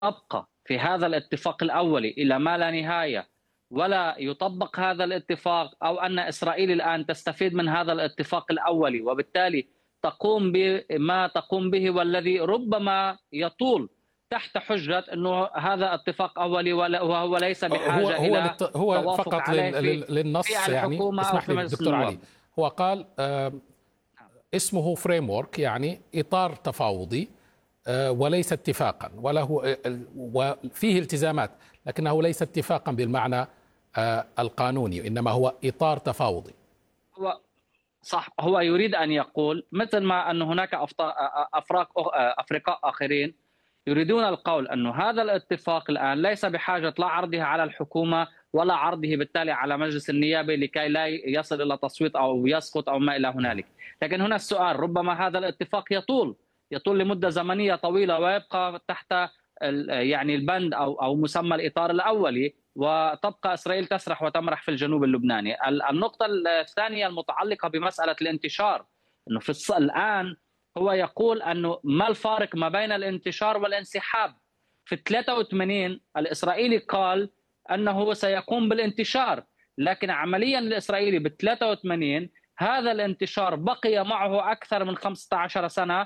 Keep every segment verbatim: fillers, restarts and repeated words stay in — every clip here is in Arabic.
أبقى في هذا الاتفاق الأولي إلى ما لا نهاية ولا يطبق هذا الاتفاق، أو أن إسرائيل الآن تستفيد من هذا الاتفاق الأولي وبالتالي تقوم بما تقوم به، والذي ربما يطول تحت حجة أنه هذا اتفاق أولي وهو ليس هو بحاجة هو إلى للت... هو توافق فقط عليه لل... في لل- للنص، في يعني الحكومة أو اسمح في لي مجلس دكتور النواب. علي. هو قال آه، اسمه فريم ورك، يعني إطار تفاوضي، آه، وليس اتفاقا، وله آه، وفيه التزامات، لكنه ليس اتفاقا بالمعنى آه، القانوني، إنما هو إطار تفاوضي. هو صح، هو يريد أن يقول مثل ما أن هناك أفط- أفراق أفرقاء آخرين يريدون القول أن هذا الاتفاق الآن ليس بحاجة لا عرضه على الحكومة ولا عرضه بالتالي على مجلس النيابة لكي لا يصل إلى تصويت أو يسقط أو ما إلى هنالك. لكن هنا السؤال، ربما هذا الاتفاق يطول يطول لمدة زمنية طويلة ويبقى تحت ال- يعني البند أو أو مسمى الإطار الأولي، وتبقى إسرائيل تسرح وتمرح في الجنوب اللبناني. ال- النقطة الثانية المتعلقة بمسألة الانتشار، أنه في الص- الآن هو يقول أنه ما الفارق ما بين الانتشار والانسحاب. في ثلاثة وثمانين الإسرائيلي قال أنه سيقوم بالانتشار، لكن عمليا الإسرائيلي ب ثلاثة وثمانين هذا الانتشار بقي معه أكثر من خمسة عشر سنة،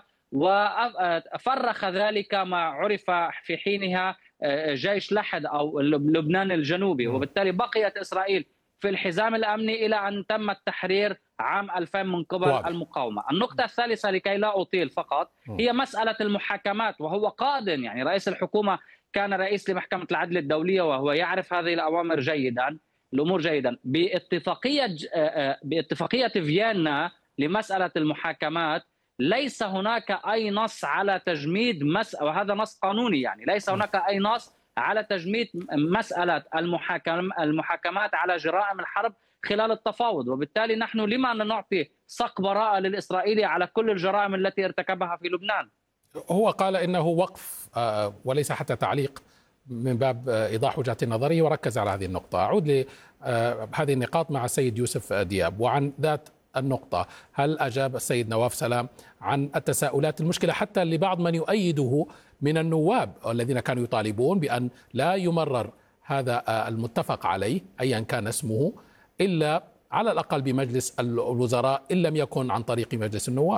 وفرخ ذلك ما عرف في حينها جيش لحد أو لبنان الجنوبي، وبالتالي بقيت إسرائيل في الحزام الأمني إلى أن تم التحرير عام ألفين من قبل واضح. المقاومة. النقطة الثالثة لكي لا أطيل فقط هي مسألة المحاكمات، وهو قادم، يعني رئيس الحكومة كان رئيس لمحكمة العدل الدولية وهو يعرف هذه الأوامر جيدا، الأمور جيدا. باتفاقية باتفاقية فيينا لمسألة المحاكمات ليس هناك أي نص على تجميد مس... وهذا نص قانوني، يعني ليس هناك أي نص على تجميد مسألة المحاكم... المحاكمات على جرائم الحرب خلال التفاوض، وبالتالي نحن لما نعطي صك براءة للإسرائيلي على كل الجرائم التي ارتكبها في لبنان؟ هو قال إنه وقف آه، وليس حتى تعليق، من باب آه، إيضاح وجهة نظره، وركز على هذه النقطة. أعود لهذه النقاط مع السيد يوسف دياب. وعن ذات النقطة، هل أجاب السيد نواف سلام عن التساؤلات المشكلة حتى لبعض من يؤيده من النواب الذين كانوا يطالبون بأن لا يمرر هذا آه، المتفق عليه أيا كان اسمه إلا على الأقل بمجلس الوزراء إن لم يكن عن طريق مجلس النواب؟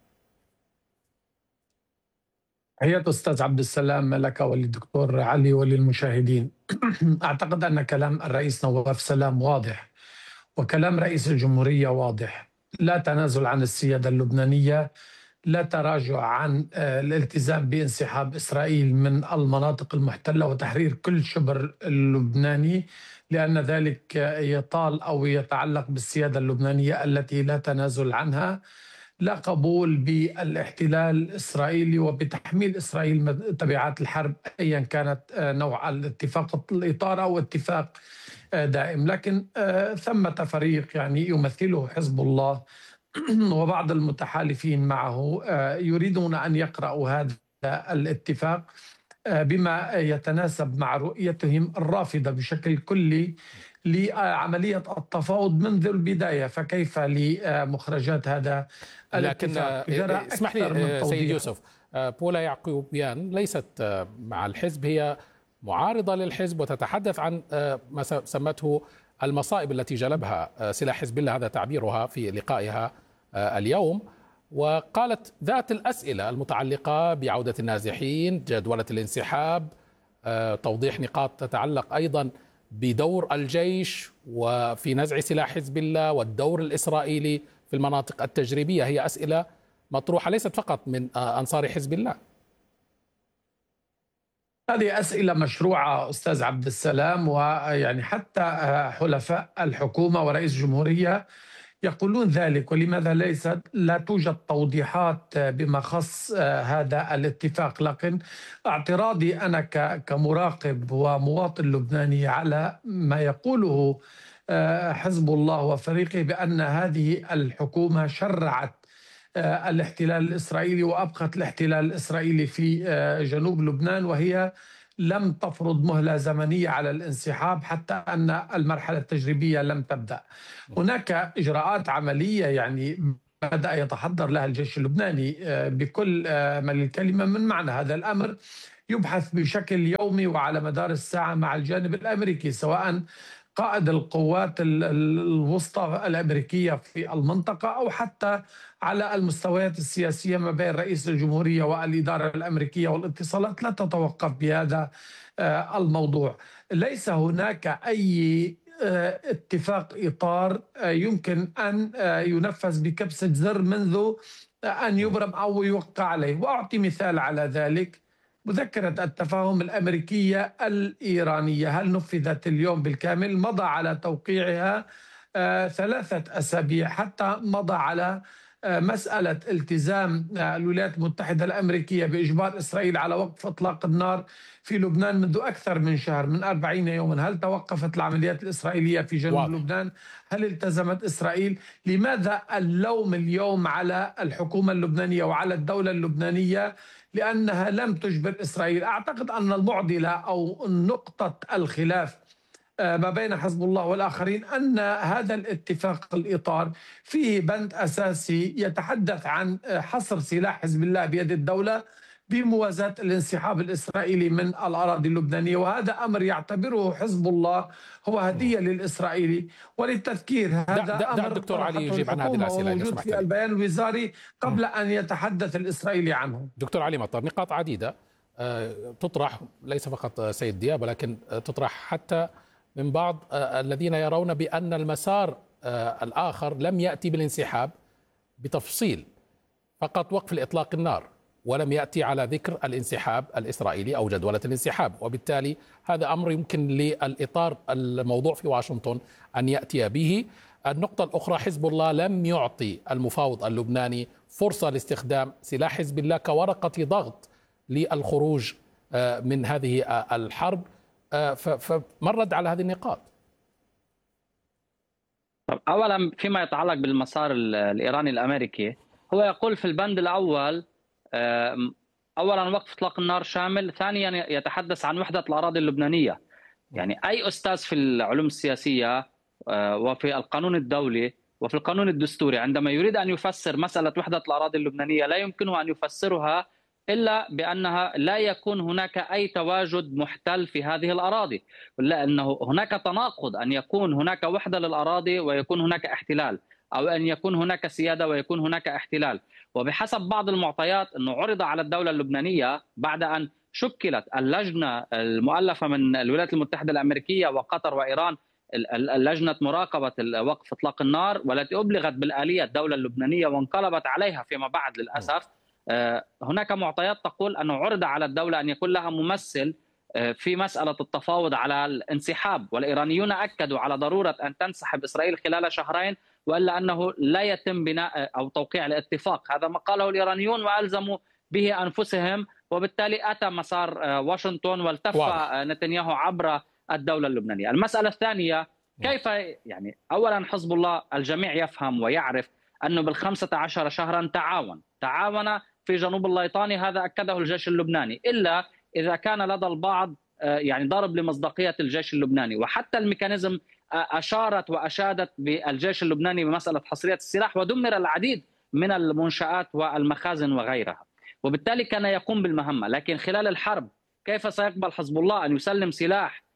تحية أستاذ عبد السلام لك وللدكتور علي وللمشاهدين. أعتقد أن كلام الرئيس نواف سلام واضح، وكلام رئيس الجمهورية واضح. لا تنازل عن السيادة اللبنانية، لا تراجع عن آه، الالتزام بانسحاب إسرائيل من المناطق المحتلة وتحرير كل شبر اللبناني، لأن ذلك يطال أو يتعلق بالسيادة اللبنانية التي لا تنازل عنها. لا قبول بالاحتلال الإسرائيلي وبتحميل إسرائيل تبعات الحرب أيا كانت آه، نوع الاتفاق، الإطار أو اتفاق آه، دائم. لكن آه، ثمة فريق يعني يمثله حزب الله وبعض المتحالفين معه آه، يريدون أن يقرأوا هذا الاتفاق آه، بما يتناسب مع رؤيتهم الرافضة بشكل كلي لعملية التفاوض منذ البداية. فكيف لمخرجات هذا لكن الاتفاق؟ اسمح لي سيد يوسف، بولا يعقوبيان ليست مع الحزب، هي معارضة للحزب وتتحدث عن ما سمته المصائب التي جلبها سلاح حزب الله، هذا تعبيرها في لقائها اليوم. وقالت ذات الأسئلة المتعلقة بعودة النازحين، جدولة الانسحاب، توضيح نقاط تتعلق أيضا بدور الجيش وفي نزع سلاح حزب الله والدور الإسرائيلي في المناطق التجريبية، هي أسئلة مطروحة ليست فقط من أنصار حزب الله. هذه أسئلة مشروعة أستاذ عبد السلام، ويعني حتى حلفاء الحكومة ورئيس الجمهورية يقولون ذلك. ولماذا ليست لا توجد توضيحات بما خص هذا الاتفاق؟ لكن اعتراضي أنا كمراقب ومواطن لبناني على ما يقوله حزب الله وفريقه بأن هذه الحكومة شرعت الاحتلال الإسرائيلي وأبقت الاحتلال الإسرائيلي في جنوب لبنان، وهي لم تفرض مهلة زمنية على الانسحاب حتى أن المرحلة التجريبية لم تبدأ. هناك إجراءات عملية يعني بدأ يتحضر لها الجيش اللبناني بكل ما للكلمة من معنى هذا الأمر. يبحث بشكل يومي وعلى مدار الساعة مع الجانب الأمريكي، سواء قائد القوات الوسطى الأمريكية في المنطقة أو حتى على المستويات السياسية ما بين رئيس الجمهورية والإدارة الأمريكية، والاتصالات لا تتوقف بهذا الموضوع. ليس هناك أي اتفاق إطار يمكن أن ينفذ بكبسة زر منذ أن يبرم أو يوقع عليه. وأعطي مثال على ذلك: مذكرة التفاهم الأمريكية الإيرانية هل نفذت اليوم بالكامل؟ مضى على توقيعها ثلاثة أسابيع، حتى مضى على مسألة التزام الولايات المتحدة الأمريكية بإجبار إسرائيل على وقف إطلاق النار في لبنان منذ أكثر من شهر، من أربعين يوما. هل توقفت العمليات الإسرائيلية في جنوب واضح. لبنان؟ هل التزمت إسرائيل؟ لماذا اللوم اليوم على الحكومة اللبنانية وعلى الدولة اللبنانية لأنها لم تجبر إسرائيل؟ أعتقد أن المعضلة أو نقطة الخلاف ما بين حزب الله والآخرين أن هذا الاتفاق الإطار فيه بند أساسي يتحدث عن حصر سلاح حزب الله بيد الدولة بموازاة الانسحاب الإسرائيلي من الأراضي اللبنانية، وهذا أمر يعتبره حزب الله هو هدية للإسرائيلي. وللتذكير هذا دا دا أمر دكتور علي يجيب عن هذه الأسئلة موجود في البيان الوزاري قبل أن يتحدث الإسرائيلي عنه. دكتور علي مطر، نقاط عديدة تطرح، ليس فقط سيد دياب ولكن تطرح حتى من بعض الذين يرون بأن المسار الآخر لم يأتي بالانسحاب بتفصيل، فقط وقف الإطلاق النار، ولم يأتي على ذكر الانسحاب الإسرائيلي أو جدولة الانسحاب، وبالتالي هذا أمر يمكن للإطار الموضوع في واشنطن أن يأتي به. النقطة الأخرى، حزب الله لم يعطي المفاوض اللبناني فرصة لاستخدام سلاح حزب الله كورقة ضغط للخروج من هذه الحرب، فما الرد على هذه النقاط؟ أولا فيما يتعلق بالمسار الإيراني الأمريكي، هو يقول في البند الأول أولا وقف إطلاق النار شامل، ثانيا يتحدث عن وحدة الأراضي اللبنانية. يعني أي أستاذ في العلوم السياسية وفي القانون الدولي وفي القانون الدستوري عندما يريد أن يفسر مسألة وحدة الأراضي اللبنانية لا يمكنه أن يفسرها إلا بأنها لا يكون هناك أي تواجد محتل في هذه الأراضي، لأنه هناك تناقض أن يكون هناك وحدة للأراضي ويكون هناك احتلال، أو أن يكون هناك سيادة ويكون هناك احتلال. وبحسب بعض المعطيات أنه عرض على الدولة اللبنانية بعد أن شكلت اللجنة المؤلفة من الولايات المتحدة الأمريكية وقطر وإيران، اللجنة مراقبة وقف إطلاق النار، والتي أبلغت بالآلية الدولة اللبنانية وانقلبت عليها فيما بعد للأسف. هناك معطيات تقول أنه عرض على الدولة أن يكون لها ممثل في مسألة التفاوض على الانسحاب، والإيرانيون أكدوا على ضرورة أن تنسحب إسرائيل خلال شهرين، وإلا أنه لا يتم بناء أو توقيع الاتفاق. هذا ما قاله الإيرانيون وألزموا به أنفسهم، وبالتالي أتى مسار واشنطن والتف نتنياهو عبر الدولة اللبنانية. المسألة الثانية، كيف يعني أولا حزب الله الجميع يفهم ويعرف أنه بالخمسة عشر شهرا تعاون تعاون في جنوب الليطاني، هذا أكده الجيش اللبناني، إلا إذا كان لدى البعض يعني ضرب لمصداقية الجيش اللبناني. وحتى الميكانيزم أشارت وأشادت بالجيش اللبناني بمسألة حصرية السلاح، ودمر العديد من المنشآت والمخازن وغيرها، وبالتالي كان يقوم بالمهمة. لكن خلال الحرب كيف سيقبل حزب الله أن يسلم سلاح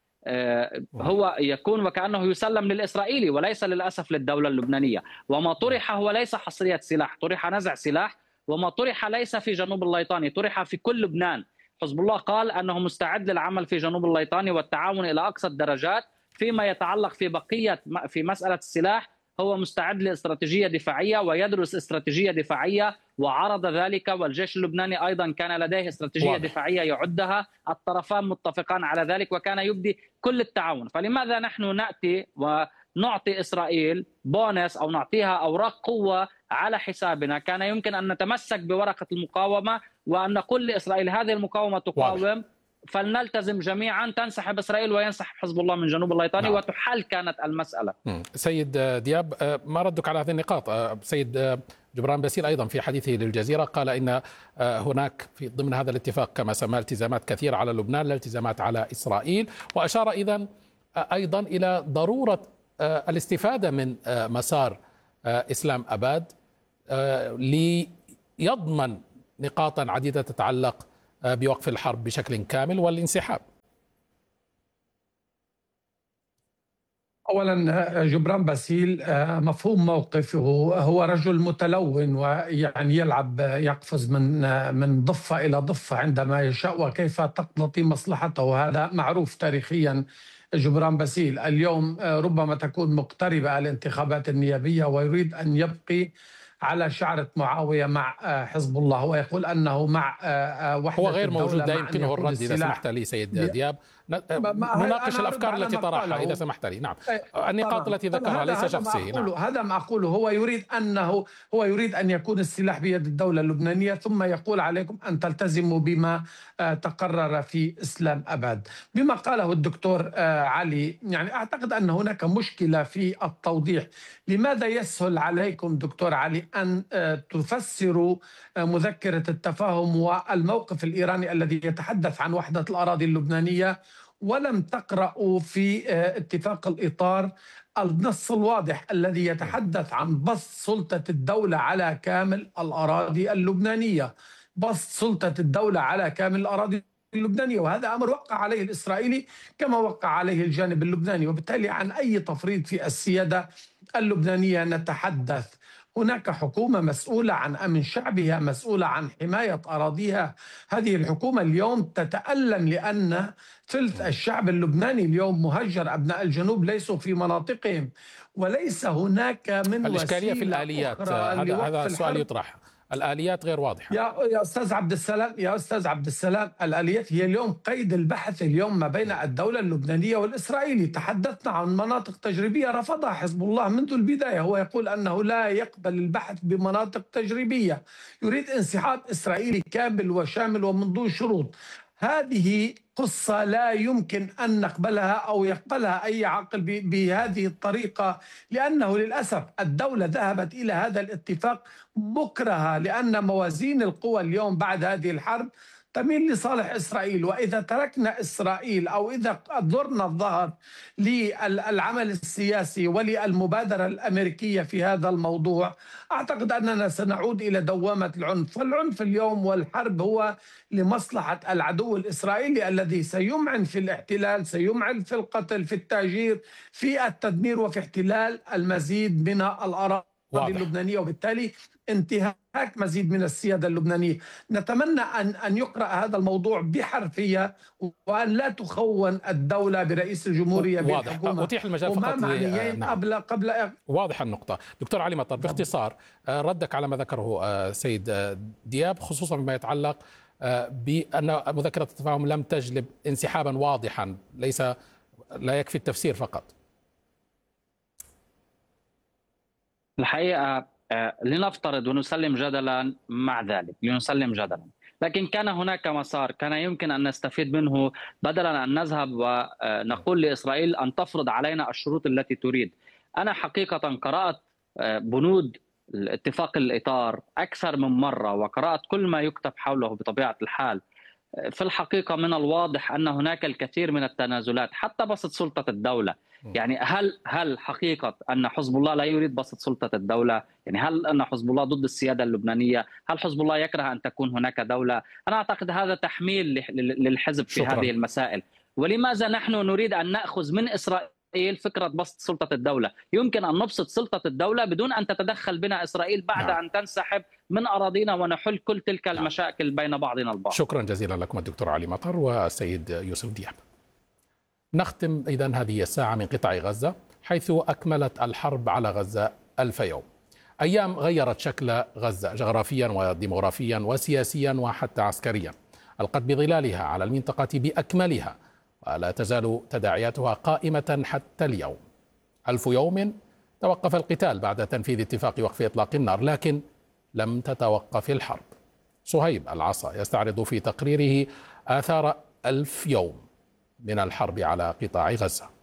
هو يكون وكأنه يسلم للإسرائيلي وليس للأسف للدولة اللبنانية؟ وما طرح هو ليس حصرية سلاح، طرح نزع سلاح، وما طرح ليس في جنوب الليطاني، طرح في كل لبنان. حزب الله قال أنه مستعد للعمل في جنوب الليطاني والتعاون إلى أقصى الدرجات. فيما يتعلق في بقية في مسألة السلاح، هو مستعد لاستراتيجية دفاعية ويدرس استراتيجية دفاعية وعرض ذلك، والجيش اللبناني أيضا كان لديه استراتيجية واضح. دفاعية يعدها، الطرفان متفقان على ذلك وكان يبدي كل التعاون. فلماذا نحن نأتي ونعطي إسرائيل بونس أو نعطيها أوراق قوة على حسابنا؟ كان يمكن أن نتمسك بورقة المقاومة وأن نقول لإسرائيل هذه المقاومة تقاوم واضح. فلنلتزم جميعا، تنسحب إسرائيل وينسحب حزب الله من جنوب الليطاني نعم. وتحل كانت المسألة. سيد دياب، ما ردك على هذه النقاط؟ سيد جبران باسيل أيضا في حديثه للجزيرة قال إن هناك في ضمن هذا الاتفاق كما سمى التزامات كثيرة على لبنان، لا التزامات على إسرائيل، وأشار إذن أيضا إلى ضرورة الاستفادة من مسار إسلام أباد ليضمن نقاطا عديدة تتعلق بوقف الحرب بشكل كامل والانسحاب؟ أولا جبران باسيل مفهوم موقفه، هو رجل متلون ويعني يلعب يقفز من من ضفة إلى ضفة عندما يشاء وكيف تقتضي مصلحته، هذا معروف تاريخيا. جبران باسيل اليوم ربما تكون مقتربة الانتخابات النيابية ويريد أن يبقي على شعرة معاوية مع حزب الله، ويقول أنه مع وحدة هو غير موجود، لا يمكنه الرد إذا سمحت لي سيد دياب. نناقش الأفكار التي طرحها إذا سمحت لي. نعم، النقاط التي ذكرها ليس شخصي. نعم. هذا ما أقوله، هو يريد أنه هو يريد أن يكون السلاح بيد الدولة اللبنانية، ثم يقول عليكم أن تلتزموا بما تقرر في إسلام أباد. بما قاله الدكتور علي، يعني أعتقد أن هناك مشكلة في التوضيح. لماذا يسهل عليكم دكتور علي أن تفسروا مذكرة التفاهم والموقف الإيراني الذي يتحدث عن وحدة الأراضي اللبنانية، ولم تقرأوا في اتفاق الإطار النص الواضح الذي يتحدث عن بسط سلطة الدولة على كامل الأراضي اللبنانية، بسط سلطة الدولة على كامل الأراضي اللبنانية، وهذا أمر وقع عليه الإسرائيلي كما وقع عليه الجانب اللبناني، وبالتالي عن أي تفريط في السيادة اللبنانية نتحدث؟ هناك حكومة مسؤولة عن أمن شعبها، مسؤولة عن حماية أراضيها. هذه الحكومة اليوم تتألم لأن ثلث الشعب اللبناني اليوم مهجر، أبناء الجنوب ليسوا في مناطقهم، وليس هناك من الإشكالية في الآليات. هذا هذا السؤال يطرح، الآليات غير واضحة. يا يا أستاذ عبد السلام يا أستاذ عبد السلام الآليات هي اليوم قيد البحث اليوم ما بين الدولة اللبنانية والإسرائيلي. تحدثنا عن مناطق تجريبية رفضها حزب الله منذ البداية، هو يقول أنه لا يقبل البحث بمناطق تجريبية، يريد انسحاب إسرائيلي كامل وشامل ومن دون شروط. هذه قصة لا يمكن أن نقبلها أو يقبلها أي عاقل بهذه الطريقة، لأنه للأسف الدولة ذهبت إلى هذا الاتفاق مكرهة، لأن موازين القوى اليوم بعد هذه الحرب تميل لصالح إسرائيل. وإذا تركنا إسرائيل أو إذا أدرنا الظهر للعمل السياسي وللمبادرة الأمريكية في هذا الموضوع، أعتقد أننا سنعود إلى دوامة العنف، والعنف اليوم والحرب هو لمصلحة العدو الإسرائيلي الذي سيمعن في الاحتلال، سيمعن في القتل، في التهجير، في التدمير، وفي احتلال المزيد من الأراضي اللبنانية، وبالتالي انتهاك مزيد من السيادة اللبنانية. نتمنى أن أن يقرأ هذا الموضوع بحرفية، وأن لا تخون الدولة برئيس الجمهورية بالحكومة. أتيح المجال فقط نعم. قبل قبل واضح النقطة. دكتور علي مطر، باختصار ردك على ما ذكره سيد دياب، خصوصا بما يتعلق بأن مذكرة التفاهم لم تجلب انسحابا واضحا، ليس لا يكفي التفسير فقط. الحقيقة لنفترض ونسلم جدلا مع ذلك، لنسلم جدلا، لكن كان هناك مسار كان يمكن أن نستفيد منه، بدلا أن نذهب ونقول لإسرائيل أن تفرض علينا الشروط التي تريد. أنا حقيقة قرأت بنود اتفاق الإطار أكثر من مرة، وقرأت كل ما يكتب حوله بطبيعة الحال. في الحقيقة من الواضح أن هناك الكثير من التنازلات، حتى بسط سلطة الدولة. يعني هل هل حقيقة أن حزب الله لا يريد بسط سلطة الدولة؟ يعني هل أن حزب الله ضد السيادة اللبنانية؟ هل حزب الله يكره أن تكون هناك دولة؟ أنا أعتقد هذا تحميل للحزب في شكرا. هذه المسائل. ولماذا نحن نريد أن نأخذ من إسرائيل فكرة بسط سلطة الدولة؟ يمكن أن نبسط سلطة الدولة بدون أن تتدخل بنا إسرائيل بعد نعم. أن تنسحب من أراضينا ونحل كل تلك المشاكل نعم. بين بعضنا البعض. شكرا جزيلا لكم الدكتور علي مطر والسيد يوسف دياب. نختم إذن هذه الساعة من قطاع غزة، حيث أكملت الحرب على غزة ألف يوم. أيام غيرت شكل غزة جغرافيا وديمغرافيا وسياسيا وحتى عسكريا، ألقت بظلالها على المنطقة بأكملها، ولا تزال تداعياتها قائمة حتى اليوم. ألف يوم توقف القتال بعد تنفيذ اتفاق وقف إطلاق النار، لكن لم تتوقف الحرب. صهيب العصا يستعرض في تقريره آثار ألف يوم من الحرب على قطاع غزة.